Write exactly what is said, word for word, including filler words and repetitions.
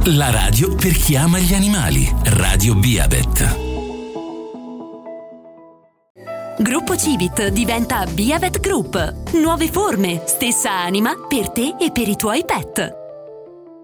La radio per chi ama gli animali. Radio Beavet. Gruppo Civit diventa Beavet Group. Nuove forme, stessa anima per te e per i tuoi pet.